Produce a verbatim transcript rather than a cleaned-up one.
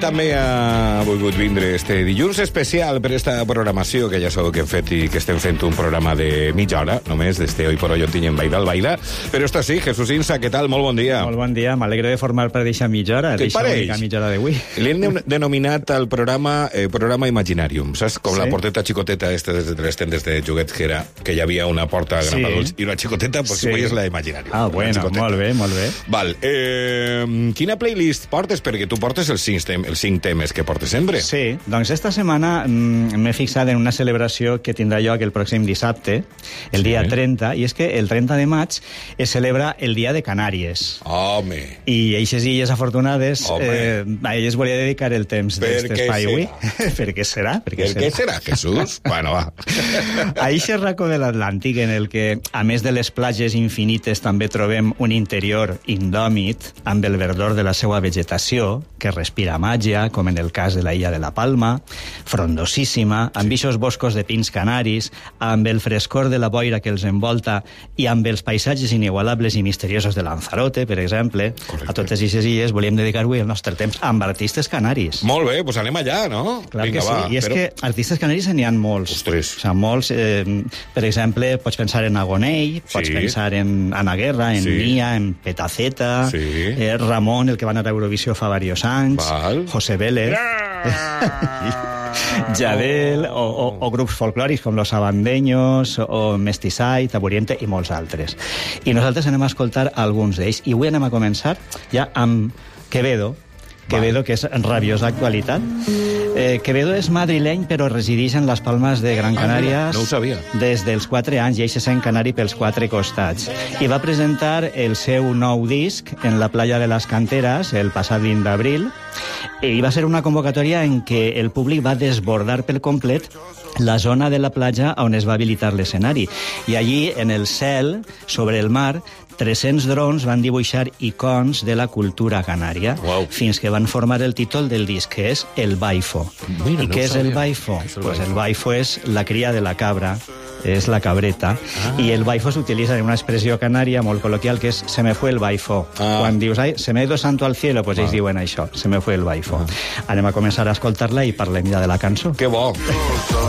també ha volgut vindre este dilluns especial per esta programació que ja sabeu que hem fet i que estem fent un programa de mitja hora, només, d'este Hoy por Hoy on tinguem Baida al Baida. Però esto sí, Jesús Insa, què tal? Molt bon dia. Molt bon dia, m'alegro de formar per deixar mitja hora. Què et pareix? mitja hora d'avui. Li hem denominat al programa eh, programa Imaginarium, saps? Com sí? La porteta xicoteta esta de les tendes de joguets que era que hi havia una porta gran sí. per adults i una xicoteta, pues sí. Avui és la Imaginarium. Ah, bueno, molt bé, molt bé. Val, eh, quina playlist portes? Perquè tu portes els cinc, tem els cinc temes que portes sempre. Sí, doncs esta setmana mm, m'he fixat en una celebració que tindrà lloc el pròxim dissabte, el sí. dia trenta, i és que el trenta de maig es celebra el Dia de Canàries. Home! I eixes illes afortunades, eh, a elles volia dedicar el temps d'aquest espai avui. Per què serà? Per què serà, serà Jesús? Bueno, va. A eixe racó de l'Atlàntic, en el que, a més de les platges infinites, també trobem un interior indòmit, amb el verdor de la seva vegetació, que respira màgia, com en el cas de la illa de la Palma, frondosíssima, amb eixos boscos de pins canaris, amb el frescor de la boira que els envolta i amb els paisatges inigualables i misteriosos de Lanzarote, per exemple. Correcte. A totes aquestes illes volíem dedicar avui el nostre temps amb artistes canaris. Molt bé, doncs anem allà, no? Clar Vinga, que sí, va, i és però... que artistes canaris n'hi ha molts. Ostres. O sigui, molts, eh, per exemple, pots pensar en Agonell, pots sí. pensar en Ana Guerra, en sí. Nia, en Petaceta, sí. eh, Ramon, el que va anar a Eurovisió fa diversos anys, Val. José Vélez... Yeah! Jadel, o, o, o grups folclòrics com Los Abandeños, o Mestissai, Taburiente i molts altres. I nosaltres anem a escoltar alguns d'ells. I avui anem a començar ja amb Quevedo, Quevedo, que és rabiosa actualitat. Eh, Quevedo és madrileny, però resideix en les Palmes de Gran Canària. Ah, no ho sabia. Des dels quatre anys, i eixe sent canari pels quatre costats. I va presentar el seu nou disc en la playa de les Canteres el passat vint d'abril, i va ser una convocatòria en què el públic va desbordar per complet la zona de la platja on es va habilitar l'escenari. I allí, en el cel, sobre el mar, tres-cents drons van dibuixar icons de la cultura canària, wow. fins que van formar el títol del disc, que és el Baifo. Mira, I no què és el Baifo? És el, pues el Baifo és la cria de la cabra, és la cabreta, ah. i el Baifo s'utilitza en una expressió canària molt col·loquial, que és se me fue el Baifo. Ah. Quan dius, ai, se me ha ido santo al cielo, pues ah. ells diuen això, se me fue el Baifo. Ah. Anem a començar a escoltar-la i parlem ja de la cançó. Que bo!